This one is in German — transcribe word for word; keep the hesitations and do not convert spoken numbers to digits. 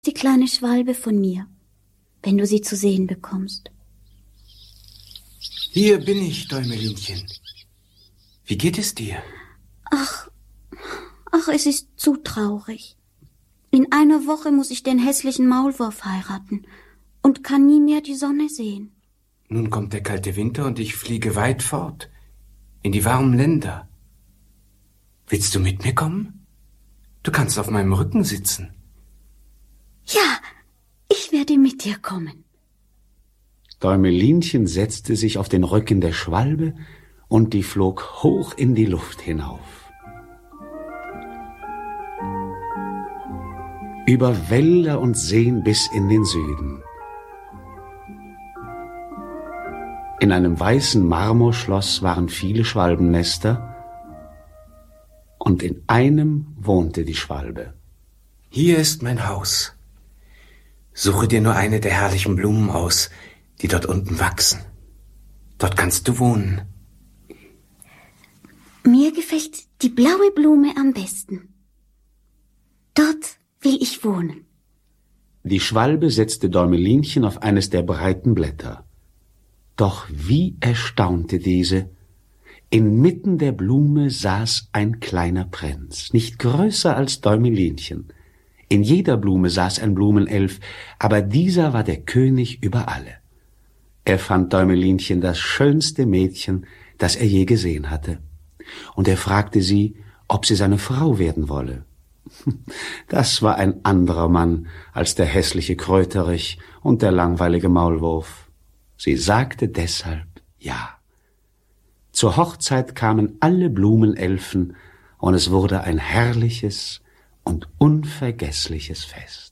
die kleine Schwalbe von mir, wenn du sie zu sehen bekommst. Hier bin ich, Däumelinchen. Wie geht es dir? Ach, ach, es ist zu traurig. In einer Woche muss ich den hässlichen Maulwurf heiraten und kann nie mehr die Sonne sehen. Nun kommt der kalte Winter und ich fliege weit fort, in die warmen Länder. Willst du mit mir kommen? Du kannst auf meinem Rücken sitzen. Ja, ich werde mit dir kommen. Däumelinchen setzte sich auf den Rücken der Schwalbe und die flog hoch in die Luft hinauf. Über Wälder und Seen bis in den Süden. In einem weißen Marmorschloss waren viele Schwalbennester und in einem wohnte die Schwalbe. Hier ist mein Haus. Suche dir nur eine der herrlichen Blumen aus, die dort unten wachsen. Dort kannst du wohnen. Mir gefällt die blaue Blume am besten. Dort will ich wohnen. Die Schwalbe setzte Däumelinchen auf eines der breiten Blätter. Doch wie erstaunte diese! Inmitten der Blume saß ein kleiner Prinz, nicht größer als Däumelinchen. In jeder Blume saß ein Blumenelf, aber dieser war der König über alle. Er fand Däumelinchen das schönste Mädchen, das er je gesehen hatte. Und er fragte sie, ob sie seine Frau werden wolle. Das war ein anderer Mann als der hässliche Kröterich und der langweilige Maulwurf. Sie sagte deshalb ja. Zur Hochzeit kamen alle Blumenelfen und es wurde ein herrliches und unvergessliches Fest.